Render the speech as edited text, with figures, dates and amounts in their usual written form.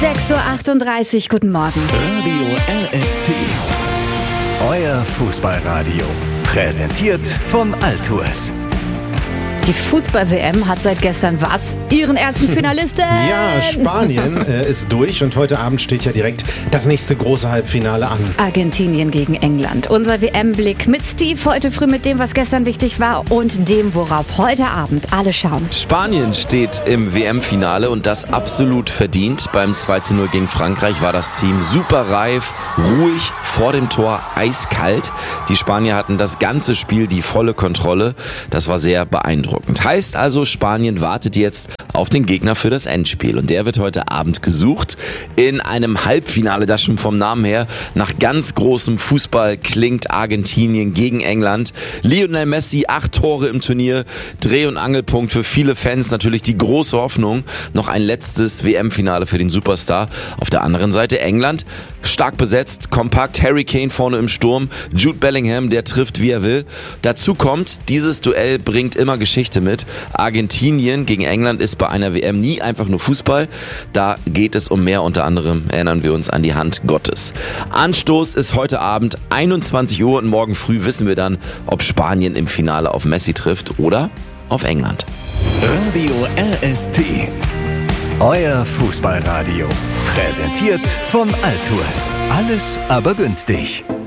6:38 Uhr, guten Morgen. Radio RST. Euer Fußballradio. Präsentiert von Altours. Die Fußball-WM hat seit gestern was? Ihren ersten Finalisten! Ja, Spanien ist durch und heute Abend steht ja direkt das nächste große Halbfinale an. Argentinien gegen England. Unser WM-Blick mit Steve heute früh mit dem, was gestern wichtig war und dem, worauf heute Abend alle schauen. Spanien steht im WM-Finale und das absolut verdient. Beim 2:0 gegen Frankreich war das Team super reif, ruhig, vor dem Tor eiskalt. Die Spanier hatten das ganze Spiel die volle Kontrolle. Das war sehr beeindruckend. Heißt also, Spanien wartet jetzt auf den Gegner für das Endspiel. Und der wird heute Abend gesucht in einem Halbfinale, das schon vom Namen her nach ganz großem Fußball klingt. Argentinien gegen England. Lionel Messi, 8 Tore im Turnier. Dreh- und Angelpunkt für viele Fans. Natürlich die große Hoffnung. Noch ein letztes WM-Finale für den Superstar. Auf der anderen Seite England. Stark besetzt, kompakt. Harry Kane vorne im Sturm. Jude Bellingham, der trifft, wie er will. Dazu kommt, dieses Duell bringt immer Geschichte mit. Argentinien gegen England ist bei einer WM nie einfach nur Fußball. Da geht es um mehr, unter anderem erinnern wir uns an die Hand Gottes. Anstoß ist heute Abend 21 Uhr und morgen früh wissen wir dann, ob Spanien im Finale auf Messi trifft oder auf England. Radio RST. Euer Fußballradio. Präsentiert von Altours. Alles aber günstig.